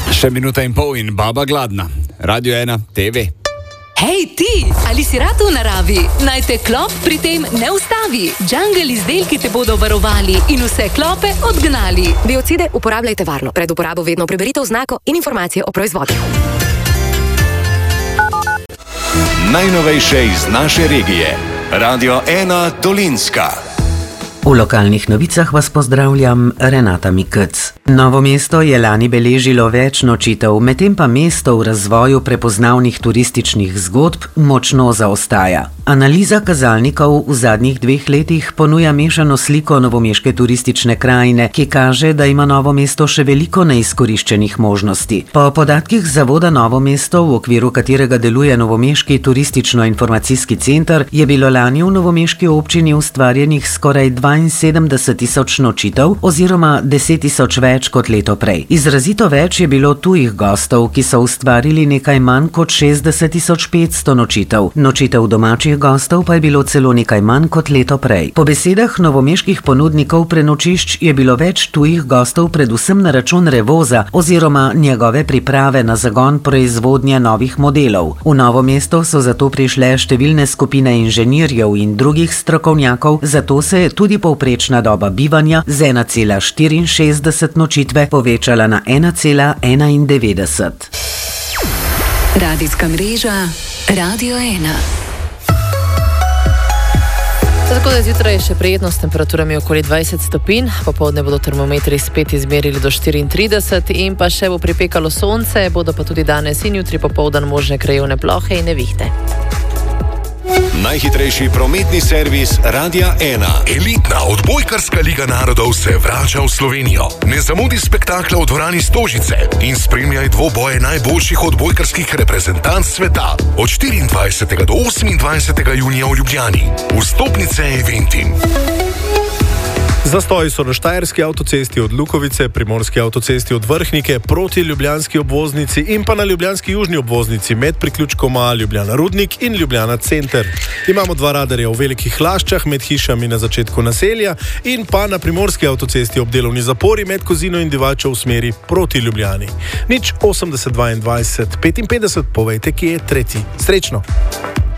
Še minuta in pol in baba gladna. Radio 1, TV. Hej ti, ali si rad v naravi? Naj te klop pri tem ne ustavi. Jungle izdelki te bodo varovali in vse klope odgnali. Biocide uporabljajte varno. Pred uporabo vedno preberite oznako in informacije o proizvodu. Najnovejše iz naše regije. Radio 1 Dolenjska. V lokalnih novicah vas pozdravljam, Renata Mikec. Novo mesto je lani beležilo več nočitev, medtem pa mesto v razvoju prepoznavnih turističnih zgodb močno zaostaja. Analiza kazalnikov v zadnjih 2 letih ponuja mešano sliko novomeške turistične krajine, ki kaže, da ima Novo mesto še veliko neizkoriščenih možnosti. Po podatkih Zavoda Novo mesto, v okviru katerega deluje Novomeški turistično-informacijski center, je bilo lani v novomeški občini ustvarjenih skoraj 72.000 nočitev oziroma 10.000 več kot leto prej. Izrazito več je bilo tujih gostov, ki so ustvarili nekaj manj kot 60.500 nočitev. Nočitev domačih gostov pa je bilo celo nekaj manj kot leto prej. Po besedah novomeških ponudnikov prenočišč je bilo več tujih gostov predvsem na račun Revoza oziroma njegove priprave na zagon proizvodnje novih modelov. V Novo mesto so zato prišle številne skupine inženirjev in drugih strokovnjakov, zato se je tudi povprečna doba bivanja z 1,64 nočitve povečala na 1,91. Radijska mreža Radio 1. Tako da zjutraj je še prijetno s temperaturami okoli 20 stopinj, popoldne bodo termometri spet izmerili do 34 in pa še bo pripekalo sonce, bodo pa tudi danes in jutri popoldan možne krajevne plohe in nevihte. Najhitrejši prometni servis Radia 1. Elitna odbojkarska liga narodov se vrača v Slovenijo. Ne zamudi spektakla v dvorani Stožice in spremljaj dvoboje najboljših odbojkarskih reprezentanc sveta od 24. do 28. junija v Ljubljani. Vstopnice Eventim. Zastoji so na štajerski avtocesti od Lukovice, primorski avtocesti od Vrhnike proti ljubljanski obvoznici in pa na ljubljanski južni obvoznici med priključkoma Ljubljana Rudnik in Ljubljana Center. Imamo 2 radarja v Velikih Laščah med hišami na začetku naselja in pa na primorski avtocesti ob delovni zapori med Kozino in Divačo v smeri proti Ljubljani. 080 22 55, povejte, kje je tretji. Srečno!